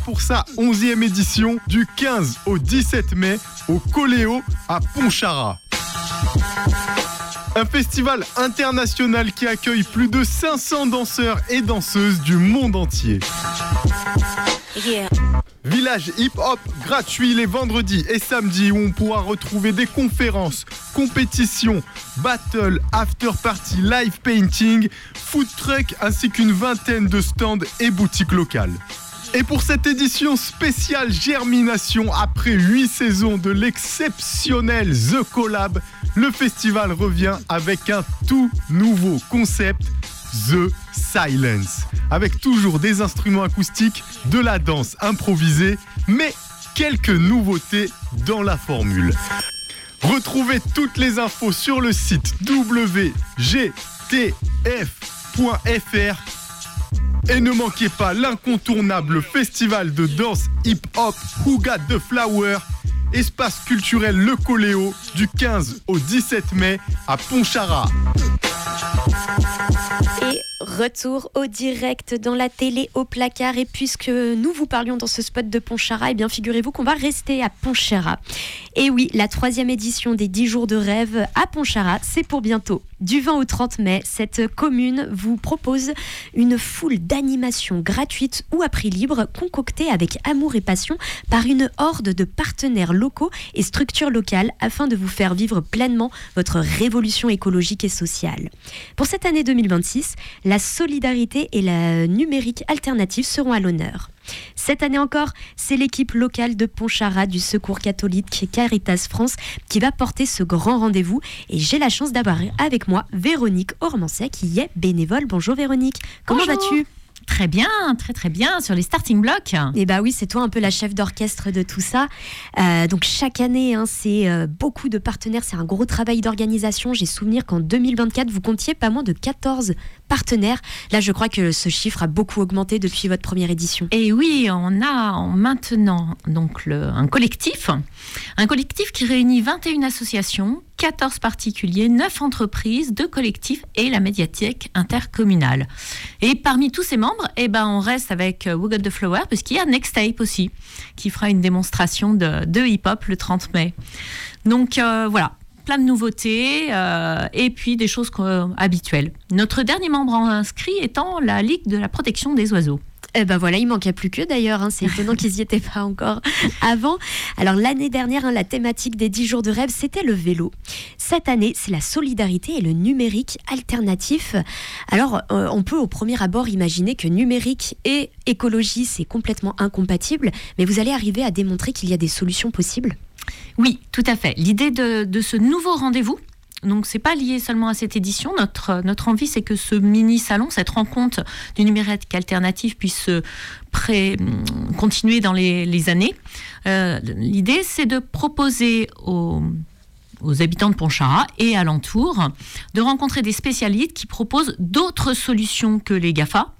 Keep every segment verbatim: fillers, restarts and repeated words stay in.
pour sa onzième édition du quinze au dix-sept mai au Coléo à Pontcharra. Un festival international qui accueille plus de cinq cents danseurs et danseuses du monde entier. Yeah. Village hip-hop gratuit les vendredis et samedis où on pourra retrouver des conférences, compétitions, battles, after-party, live painting, food truck ainsi qu'une vingtaine de stands et boutiques locales. Et pour cette édition spéciale Germination, après huit saisons de l'exceptionnel The Collab, le festival revient avec un tout nouveau concept, The Silence. Avec toujours des instruments acoustiques, de la danse improvisée, mais quelques nouveautés dans la formule. Retrouvez toutes les infos sur le site w g t f point f r. Et ne manquez pas l'incontournable festival de danse hip-hop Who Got the Flower, espace culturel Le Coléo, du quinze au dix-sept mai à Pontcharra. Et retour au direct dans la télé au placard. Et puisque nous vous parlions dans ce spot de Pontcharra, eh bien figurez-vous qu'on va rester à Pontcharra. Et oui, la troisième édition des dix jours de rêve à Pontcharra, c'est pour bientôt. Du vingt au trente mai, cette commune vous propose une foule d'animations gratuites ou à prix libre, concoctées avec amour et passion par une horde de partenaires locaux et structures locales afin de vous faire vivre pleinement votre révolution écologique et sociale. Pour cette année deux mille vingt-six, la solidarité et la numérique alternative seront à l'honneur. Cette année encore, c'est l'équipe locale de Pontcharra du Secours catholique Caritas France qui va porter ce grand rendez-vous. Et j'ai la chance d'avoir avec moi Véronique Ormancet qui y est bénévole. Bonjour Véronique, comment Bonjour. vas-tu ? Très bien, très très bien, sur les starting blocks. Et bah oui, c'est toi un peu la chef d'orchestre de tout ça. Euh, donc chaque année, hein, c'est euh, beaucoup de partenaires, c'est un gros travail d'organisation. J'ai souvenir qu'en deux mille vingt-quatre, vous comptiez pas moins de quatorze partenaires. Là, je crois que ce chiffre a beaucoup augmenté depuis votre première édition. Et oui, on a maintenant donc le, un collectif, un collectif qui réunit vingt et une associations, quatorze particuliers, neuf entreprises, deux collectifs et la médiathèque intercommunale. Et parmi tous ces membres, eh ben, on reste avec Who Got the Flower, parce qu'il y a Next Tape aussi, qui fera une démonstration de, de hip-hop le trente mai. Donc euh, voilà, plein de nouveautés euh, et puis des choses euh, habituelles. Notre dernier membre inscrit étant la Ligue de la protection des oiseaux. Eh ben voilà, il manquait plus que d'ailleurs, hein, c'est étonnant qu'ils n'y étaient pas encore avant. Alors l'année dernière, hein, la thématique des dix jours de rêve, c'était le vélo. Cette année, c'est la solidarité et le numérique alternatif. Alors euh, on peut au premier abord imaginer que numérique et écologie, c'est complètement incompatible, mais vous allez arriver à démontrer qu'il y a des solutions possibles ? Oui, tout à fait. L'idée de, de ce nouveau rendez-vous, donc c'est pas lié seulement à cette édition. Notre, notre envie, c'est que ce mini-salon, cette rencontre du numérique alternatif puisse pré- continuer dans les, les années. Euh, l'idée, c'est de proposer aux, aux habitants de Pontcharra et alentours de rencontrer des spécialistes qui proposent d'autres solutions que les GAFA.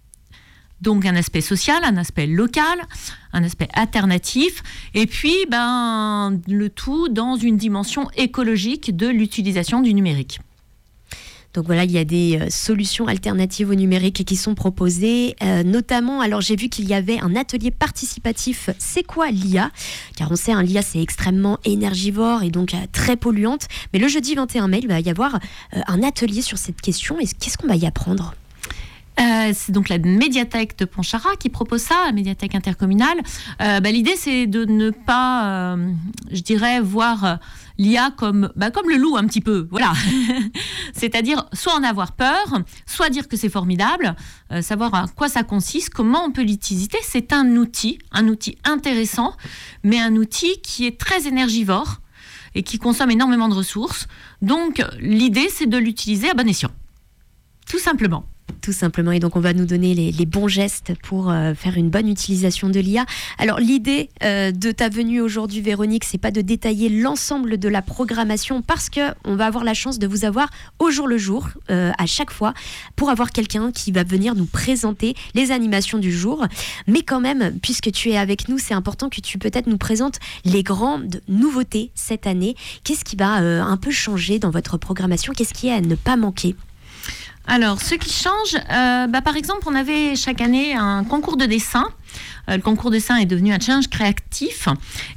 Donc un aspect social, un aspect local, un aspect alternatif, et puis ben, le tout dans une dimension écologique de l'utilisation du numérique. Donc voilà, il y a des euh, solutions alternatives au numérique qui sont proposées, euh, notamment, alors j'ai vu qu'il y avait un atelier participatif, c'est quoi l'I A ? Car on sait, hein, l'I A c'est extrêmement énergivore et donc euh, très polluante, mais le jeudi vingt et un mai, il va y avoir euh, un atelier sur cette question, et qu'est-ce qu'on va y apprendre ? Euh, c'est donc la médiathèque de Pontcharra qui propose ça, la médiathèque intercommunale. Euh, bah, l'idée, c'est de ne pas, euh, je dirais, voir euh, l'I A comme, bah, comme le loup un petit peu. Voilà. C'est-à-dire soit en avoir peur, soit dire que c'est formidable, euh, savoir à quoi ça consiste, comment on peut l'utiliser. C'est un outil, un outil intéressant, mais un outil qui est très énergivore et qui consomme énormément de ressources. Donc, l'idée, c'est de l'utiliser à bon escient. Tout simplement. Tout simplement, et donc on va nous donner les, les bons gestes pour euh, faire une bonne utilisation de l'I A. Alors l'idée euh, de ta venue aujourd'hui, Véronique, c'est pas de détailler l'ensemble de la programmation, parce qu'on va avoir la chance de vous avoir au jour le jour, euh, à chaque fois, pour avoir quelqu'un qui va venir nous présenter les animations du jour. Mais quand même, puisque tu es avec nous, c'est important que tu peut-être nous présentes les grandes nouveautés cette année. Qu'est-ce qui va euh, un peu changer dans votre programmation ? Qu'est-ce qui est à ne pas manquer ? Alors, ce qui change, euh, bah, par exemple, on avait chaque année un concours de dessin. Euh, le concours de dessin est devenu un challenge créatif.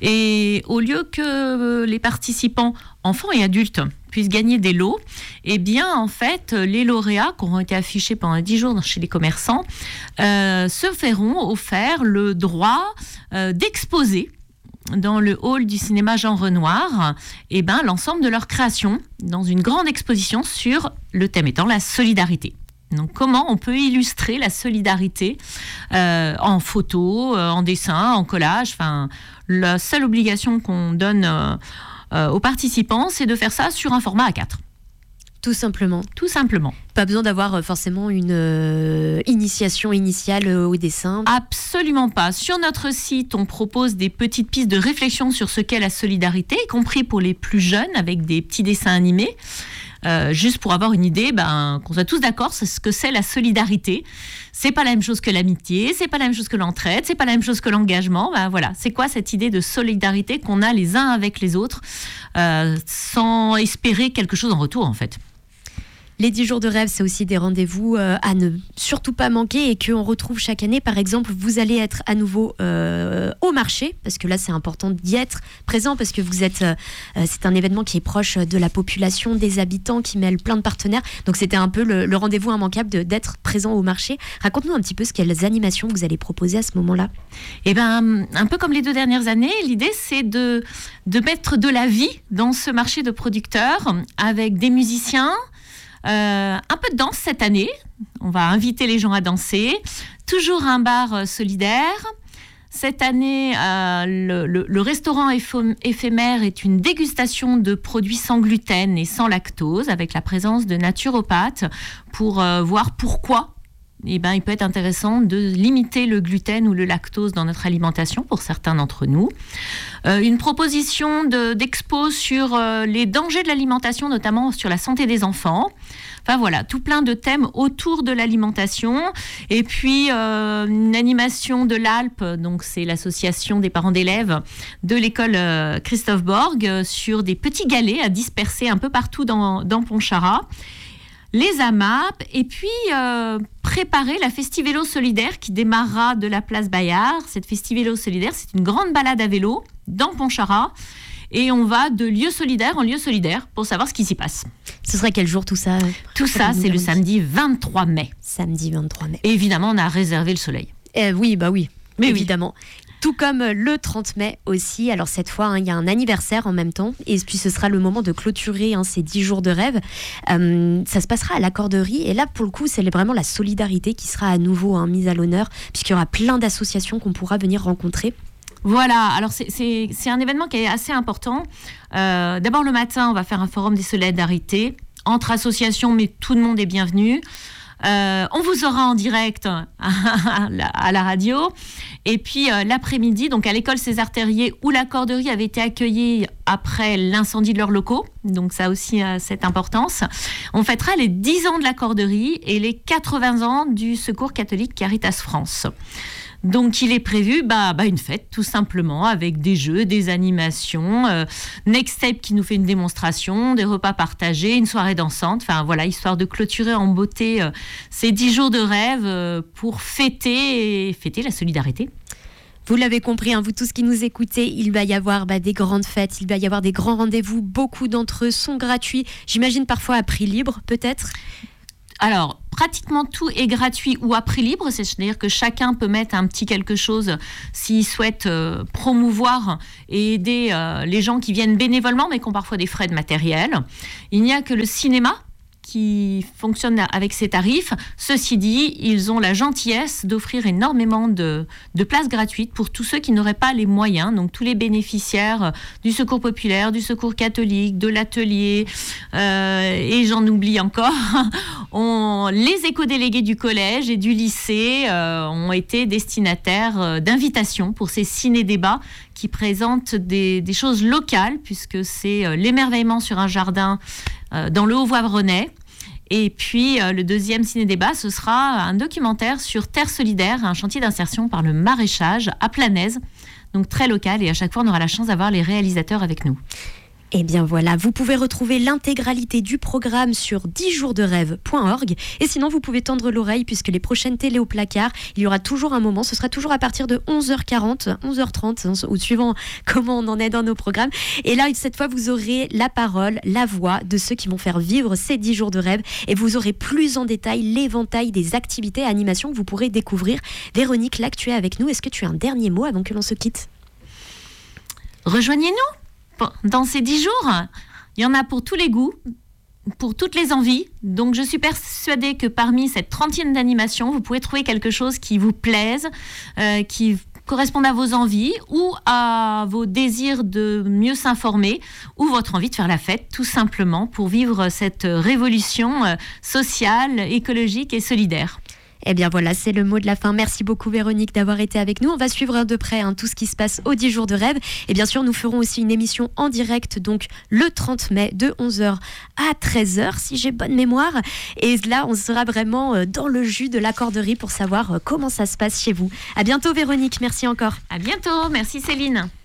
Et au lieu que les participants, enfants et adultes, puissent gagner des lots, eh bien, en fait, les lauréats qui auront été affichés pendant dix jours chez les commerçants euh, se feront offert le droit euh, d'exposer dans le hall du cinéma Jean Renoir, eh ben, l'ensemble de leurs créations dans une grande exposition sur le thème étant la solidarité. Donc, comment on peut illustrer la solidarité euh, en photo, euh, en dessin, en collage. Enfin, la seule obligation qu'on donne euh, euh, aux participants, c'est de faire ça sur un format A quatre. Tout simplement. Tout simplement. Pas besoin d'avoir forcément une euh, initiation initiale euh, au dessin. Absolument pas. Sur notre site, on propose des petites pistes de réflexion sur ce qu'est la solidarité, y compris pour les plus jeunes, avec des petits dessins animés. Euh, juste pour avoir une idée, ben, qu'on soit tous d'accord, c'est ce que c'est la solidarité. C'est pas la même chose que l'amitié, c'est pas la même chose que l'entraide, c'est pas la même chose que l'engagement. Ben, voilà, c'est quoi cette idée de solidarité qu'on a les uns avec les autres, euh, sans espérer quelque chose en retour, en fait. Les dix jours de rêve, c'est aussi des rendez-vous euh, à ne surtout pas manquer et qu'on retrouve chaque année. Par exemple, vous allez être à nouveau euh, au marché, parce que là, c'est important d'y être présent, parce que vous êtes, euh, c'est un événement qui est proche de la population, des habitants, qui mêle plein de partenaires. Donc, c'était un peu le, le rendez-vous immanquable de, d'être présent au marché. Raconte-nous un petit peu ce quelles animations vous allez proposer à ce moment-là. Eh ben, un peu comme les deux dernières années, l'idée, c'est de, de mettre de la vie dans ce marché de producteurs avec des musiciens, Euh, un peu de danse cette année, on va inviter les gens à danser, toujours un bar euh, solidaire. Cette année, euh, le, le, le restaurant éph- éphémère est une dégustation de produits sans gluten et sans lactose, avec la présence de naturopathes pour euh, voir pourquoi eh ben, il peut être intéressant de limiter le gluten ou le lactose dans notre alimentation pour certains d'entre nous. Euh, une proposition de, d'expo sur euh, les dangers de l'alimentation, notamment sur la santé des enfants. Enfin voilà, tout plein de thèmes autour de l'alimentation. Et puis euh, une animation de l'Alpe, donc c'est l'association des parents d'élèves de l'école euh, Christophe Borg, euh, sur des petits galets à disperser un peu partout dans, dans Pontcharra. Les A M A P, et puis euh, préparer la Festivélo solidaire qui démarrera de la place Bayard. Cette Festivélo solidaire, c'est une grande balade à vélo dans Pontcharra, et on va de lieu solidaire en lieu solidaire pour savoir ce qui s'y passe. Ce serait quel jour tout ça ? Tout ça, c'est le samedi vingt-trois mai. Samedi vingt-trois mai. Et évidemment, on a réservé le soleil. Euh, oui, bah oui, mais évidemment. Oui. Tout comme le trente mai aussi. Alors cette fois, il hein, y a un anniversaire en même temps. Et puis ce sera le moment de clôturer hein, ces dix jours de rêve. Euh, ça se passera à la Corderie. Et là, pour le coup, c'est vraiment la solidarité qui sera à nouveau hein, mise à l'honneur, puisqu'il y aura plein d'associations qu'on pourra venir rencontrer. Voilà, alors c'est, c'est, c'est un événement qui est assez important. Euh, d'abord le matin, on va faire un forum des solidarités entre associations, mais tout le monde est bienvenu. Euh, on vous aura en direct à la, à la radio. Et puis euh, l'après-midi, donc à l'école César-Terrier, où la Corderie avait été accueillie après l'incendie de leurs locaux. Donc ça a aussi euh, cette importance. On fêtera les dix ans de la Corderie et les quatre-vingts ans du Secours catholique Caritas France. Donc il est prévu bah, bah, une fête tout simplement avec des jeux, des animations, euh, Next Step qui nous fait une démonstration, des repas partagés, une soirée dansante, enfin voilà, histoire de clôturer en beauté euh, ces dix jours de rêve euh, pour fêter et fêter la solidarité. Vous l'avez compris, hein, vous tous qui nous écoutez, il va y avoir bah, des grandes fêtes, il va y avoir des grands rendez-vous, beaucoup d'entre eux sont gratuits, j'imagine parfois à prix libre peut-être. Alors, pratiquement tout est gratuit ou à prix libre, c'est-à-dire que chacun peut mettre un petit quelque chose s'il souhaite euh, promouvoir et aider euh, les gens qui viennent bénévolement, mais qui ont parfois des frais de matériel. Il n'y a que le cinéma qui fonctionne avec ces tarifs. Ceci dit, ils ont la gentillesse d'offrir énormément de, de places gratuites pour tous ceux qui n'auraient pas les moyens. Donc tous les bénéficiaires du Secours populaire, du Secours catholique, de l'atelier, euh, et j'en oublie encore, on, les éco-délégués du collège et du lycée euh, ont été destinataires euh, d'invitations pour ces ciné-débats qui présentent des, des choses locales, puisque c'est euh, l'émerveillement sur un jardin euh, dans le Haut-Voivronnais. Et puis, euh, le deuxième ciné-débat, ce sera un documentaire sur Terre solidaire, un chantier d'insertion par le maraîchage à Planaise, donc très local. Et à chaque fois, on aura la chance d'avoir les réalisateurs avec nous. Et bien voilà, vous pouvez retrouver l'intégralité du programme sur dix jours de rêve point org. Et sinon, vous pouvez tendre l'oreille puisque les prochaines télé au placard, il y aura toujours un moment, ce sera toujours à partir de onze heures quarante, onze heures trente, ou suivant comment on en est dans nos programmes. Et là, cette fois, vous aurez la parole, la voix de ceux qui vont faire vivre ces dix jours de rêve. Et vous aurez plus en détail l'éventail des activités et animations que vous pourrez découvrir. Véronique, là que tu es avec nous, est-ce que tu as un dernier mot avant que l'on se quitte ? Rejoignez-nous dans ces dix jours. Il y en a pour tous les goûts, pour toutes les envies. Donc je suis persuadée que parmi cette trentaine d'animations, vous pouvez trouver quelque chose qui vous plaise, euh, qui corresponde à vos envies ou à vos désirs de mieux s'informer ou votre envie de faire la fête, tout simplement, pour vivre cette révolution euh, sociale, écologique et solidaire. Eh bien voilà, c'est le mot de la fin. Merci beaucoup Véronique d'avoir été avec nous. On va suivre de près hein, tout ce qui se passe aux dix jours de rêve. Et bien sûr, nous ferons aussi une émission en direct, donc le trente mai, de onze heures à treize heures, si j'ai bonne mémoire. Et là, on sera vraiment dans le jus de l'accorderie pour savoir comment ça se passe chez vous. À bientôt Véronique, merci encore. À bientôt, merci Céline.